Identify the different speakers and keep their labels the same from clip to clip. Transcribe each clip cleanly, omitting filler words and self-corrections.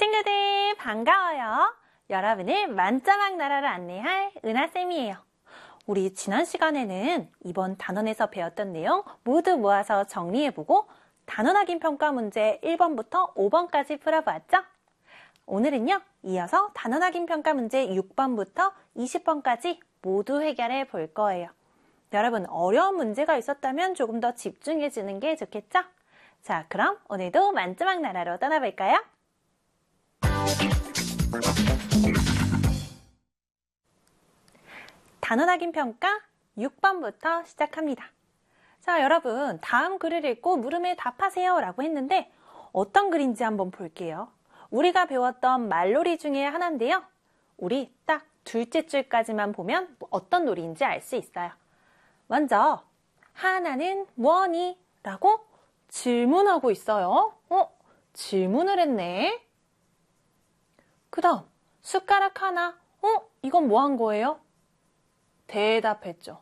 Speaker 1: 친구들 반가워요. 여러분을 만점학 나라로 안내할 은하쌤이에요. 우리 지난 시간에는 이번 단원에서 배웠던 내용 모두 모아서 정리해보고 단원 확인 평가 문제 1번부터 5번까지 풀어보았죠? 오늘은요, 이어서 단원 확인 평가 문제 6번부터 20번까지 모두 해결해 볼 거예요. 여러분, 어려운 문제가 있었다면 조금 더 집중해 주는 게 좋겠죠? 자, 그럼 오늘도 만점학 나라로 떠나볼까요? 단원 확인 평가 6번부터 시작합니다. 자, 여러분, 다음 글을 읽고 물음에 답하세요 라고 했는데 어떤 글인지 한번 볼게요. 우리가 배웠던 말놀이 중에 하나인데요. 우리 딱 둘째 줄까지만 보면 어떤 놀이인지 알 수 있어요. 먼저 하나는 뭐니? 라고 질문하고 있어요. 질문을 했네. 그 다음 숟가락 하나. 이건 뭐 한 거예요? 대답했죠.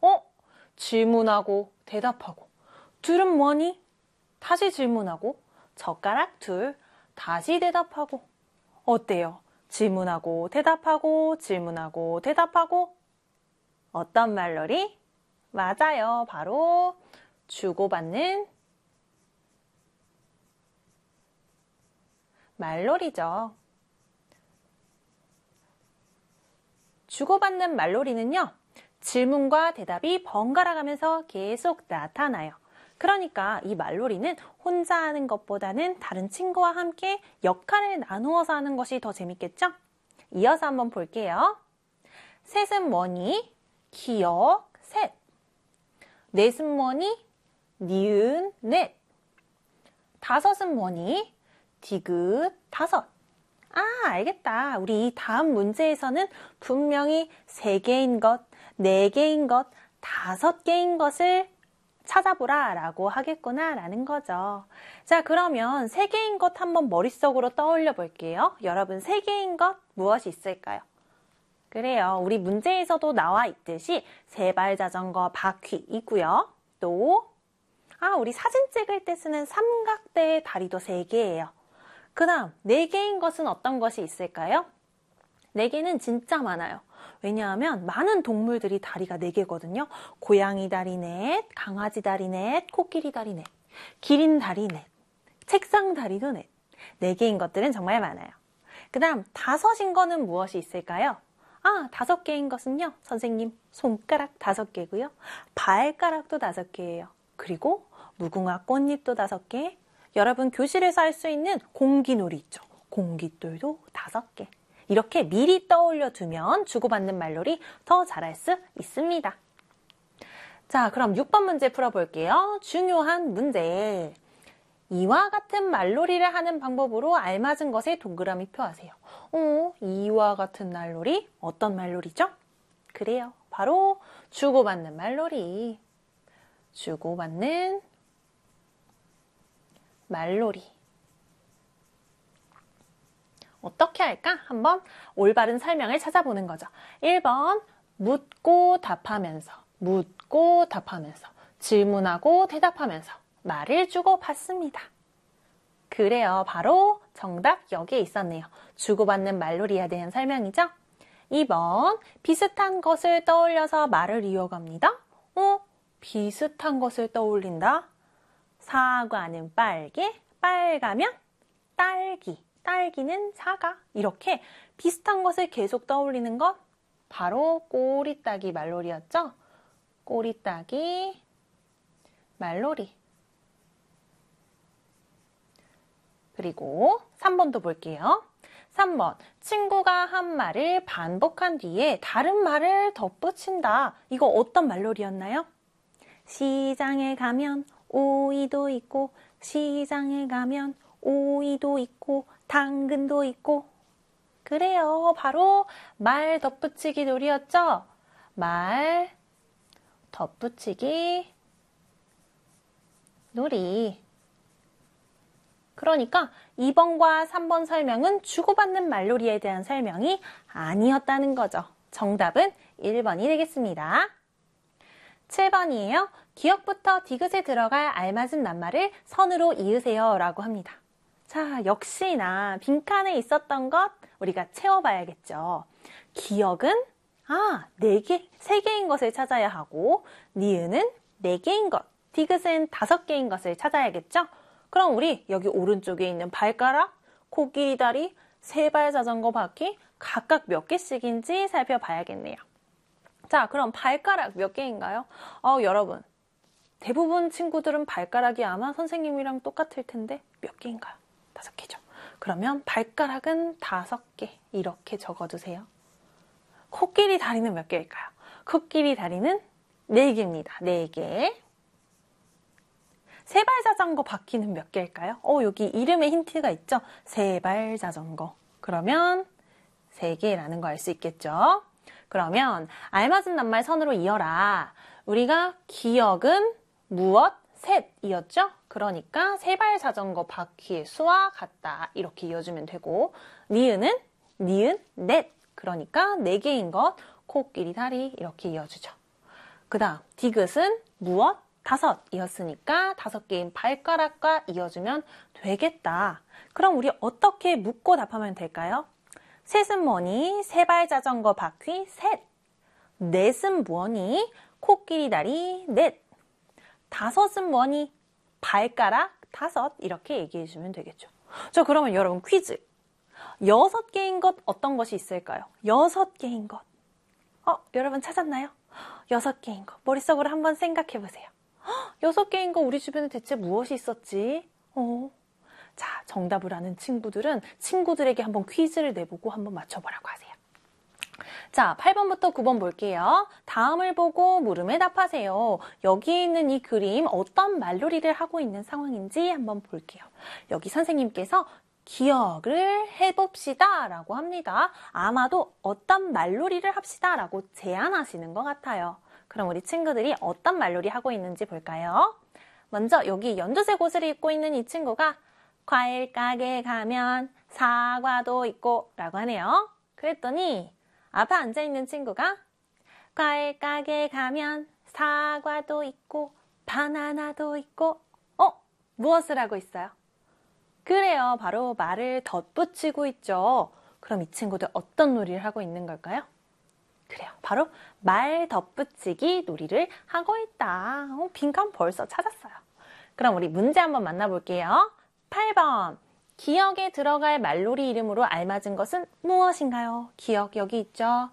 Speaker 1: 질문하고 대답하고. 둘은 뭐니? 다시 질문하고. 젓가락 둘. 다시 대답하고. 어때요? 질문하고 대답하고 질문하고 대답하고. 어떤 말놀이? 맞아요. 바로 주고받는 말놀이죠. 주고받는 말놀이는요, 질문과 대답이 번갈아 가면서 계속 나타나요. 그러니까 이 말놀이는 혼자 하는 것보다는 다른 친구와 함께 역할을 나누어서 하는 것이 더 재밌겠죠? 이어서 한번 볼게요. 셋은 뭐니? 기역 셋. 넷은 뭐니? 니은 넷. 다섯은 뭐니? 디귿 다섯. 알겠다. 우리 이 다음 문제에서는 분명히 3개인 것, 4개인 것, 5개인 것을 찾아보라 라고 하겠구나 라는 거죠. 자, 그러면 3개인 것 한번 머릿속으로 떠올려 볼게요. 여러분, 3개인 것 무엇이 있을까요? 그래요. 우리 문제에서도 나와 있듯이 세발자전거 바퀴 있고요. 또 우리 사진 찍을 때 쓰는 삼각대의 다리도 3개예요. 그 다음 4개인 것은 어떤 것이 있을까요? 4개는 진짜 많아요. 왜냐하면 많은 동물들이 다리가 4개거든요. 고양이 다리 넷, 강아지 다리 넷, 코끼리 다리 넷, 기린 다리 넷, 책상 다리도 넷. 4개인 것들은 정말 많아요. 그 다음 5인 거는 무엇이 있을까요? 5개인 것은요, 선생님 손가락 5개고요. 발가락도 5개예요. 그리고 무궁화 꽃잎도 5개. 여러분 교실에서 할 수 있는 공기놀이 있죠. 공깃돌도 5개. 이렇게 미리 떠올려 두면 주고받는 말놀이 더 잘할 수 있습니다. 자, 그럼 6번 문제 풀어볼게요. 중요한 문제. 이와 같은 말놀이를 하는 방법으로 알맞은 것에 동그라미 표하세요. 이와 같은 말놀이? 어떤 말놀이죠? 그래요. 바로 주고받는 말놀이. 주고받는 말놀이. 어떻게 할까? 한번 올바른 설명을 찾아보는 거죠. 1번 묻고 답하면서, 묻고 답하면서, 질문하고 대답하면서 말을 주고 받습니다. 그래요. 바로 정답 여기에 있었네요. 주고받는 말놀이에 대한 설명이죠. 2번 비슷한 것을 떠올려서 말을 이어갑니다. 비슷한 것을 떠올린다. 사과는 빨개, 빨가면 딸기, 딸기는 사과. 이렇게 비슷한 것을 계속 떠올리는 것 바로 꼬리따기 말놀이였죠. 꼬리따기 말놀이. 그리고 3번도 볼게요. 3번, 친구가 한 말을 반복한 뒤에 다른 말을 덧붙인다. 이거 어떤 말놀이였나요? 시장에 가면 오이도 있고, 시장에 가면 오이도 있고, 당근도 있고. 그래요. 바로 말 덧붙이기 놀이였죠? 말 덧붙이기 놀이. 그러니까 2번과 3번 설명은 주고받는 말놀이에 대한 설명이 아니었다는 거죠. 정답은 1번이 되겠습니다. 7번이에요. 기역부터 디귿에 들어갈 알맞은 낱말을 선으로 이으세요 라고 합니다. 자, 역시나 빈칸에 있었던 것 우리가 채워봐야겠죠. 기억은 세 개인 것을 찾아야 하고 니은은 4개인 것, 디귿은 5개인 것을 찾아야겠죠. 그럼 우리 여기 오른쪽에 있는 발가락, 코끼리 다리, 세발 자전거 바퀴 각각 몇 개씩인지 살펴봐야겠네요. 자, 그럼 발가락 몇 개인가요? 여러분, 대부분 친구들은 발가락이 아마 선생님이랑 똑같을 텐데 몇 개인가요? 5개죠. 그러면 발가락은 5개 이렇게 적어주세요. 코끼리 다리는 몇 개일까요? 코끼리 다리는 4개입니다. 4개. 세발 자전거 바퀴는 몇 개일까요? 여기 이름에 힌트가 있죠? 세발 자전거. 그러면 3개라는 거 알 수 있겠죠? 그러면 알맞은 낱말 선으로 이어라. 우리가 기억은 무엇? 셋이었죠? 그러니까 세발 자전거 바퀴의 수와 같다. 이렇게 이어주면 되고 니은 넷. 그러니까 4개인 것, 코끼리 다리 이렇게 이어주죠. 그 다음 디귿은 무엇? 5이었으니까 5개인 발가락과 이어주면 되겠다. 그럼 우리 어떻게 묻고 답하면 될까요? 셋은 뭐니? 세발 자전거 바퀴 셋. 넷은 뭐니? 코끼리 다리 넷. 5은 뭐니? 발가락 5. 이렇게 얘기해주면 되겠죠. 자, 그러면 여러분 퀴즈. 6개인 것 어떤 것이 있을까요? 6개인 것. 여러분 찾았나요? 6개인 것. 머릿속으로 한번 생각해 보세요. 6개인 것 우리 주변에 대체 무엇이 있었지? 자, 정답을 아는 친구들은 친구들에게 한번 퀴즈를 내보고 한번 맞춰보라고 하세요. 자, 8번부터 9번 볼게요. 다음을 보고 물음에 답하세요. 여기 있는 이 그림 어떤 말놀이를 하고 있는 상황인지 한번 볼게요. 여기 선생님께서 기억을 해봅시다 라고 합니다. 아마도 어떤 말놀이를 합시다 라고 제안하시는 것 같아요. 그럼 우리 친구들이 어떤 말놀이 하고 있는지 볼까요? 먼저 여기 연두색 옷을 입고 있는 이 친구가 과일 가게 가면 사과도 있고 라고 하네요. 그랬더니 앞에 앉아있는 친구가 과일 가게 가면 사과도 있고 바나나도 있고 무엇을 하고 있어요? 그래요. 바로 말을 덧붙이고 있죠. 그럼 이 친구들 어떤 놀이를 하고 있는 걸까요? 그래요. 바로 말 덧붙이기 놀이를 하고 있다. 빈칸 벌써 찾았어요. 그럼 우리 문제 한번 만나볼게요. 8번. 기억에 들어갈 말놀이 이름으로 알맞은 것은 무엇인가요? 기억 여기 있죠?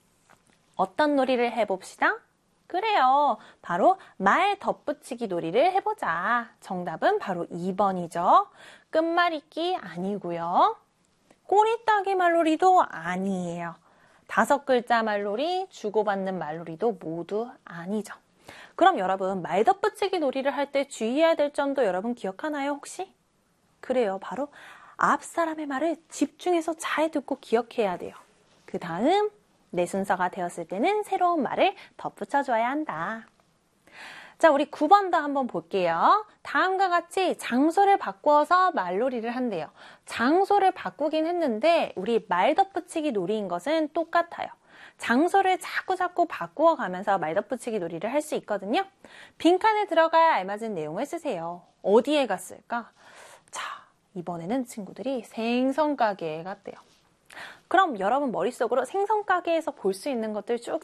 Speaker 1: 어떤 놀이를 해봅시다. 그래요. 바로 말 덧붙이기 놀이를 해보자. 정답은 바로 2번이죠. 끝말잇기 아니고요. 꼬리 따기 말놀이도 아니에요. 5글자 말놀이, 주고받는 말놀이도 모두 아니죠. 그럼 여러분 말 덧붙이기 놀이를 할 때 주의해야 될 점도 여러분 기억하나요 혹시? 그래요. 바로 앞 사람의 말을 집중해서 잘 듣고 기억해야 돼요. 그 다음 내 순서가 되었을 때는 새로운 말을 덧붙여줘야 한다. 자, 우리 9번도 한번 볼게요. 다음과 같이 장소를 바꾸어서 말놀이를 한대요. 장소를 바꾸긴 했는데 우리 말 덧붙이기 놀이인 것은 똑같아요. 장소를 자꾸 바꾸어 가면서 말 덧붙이기 놀이를 할 수 있거든요. 빈칸에 들어가야 알맞은 내용을 쓰세요. 어디에 갔을까? 자, 이번에는 친구들이 생선 가게에 갔대요. 그럼 여러분 머릿속으로 생선 가게에서 볼 수 있는 것들 쭉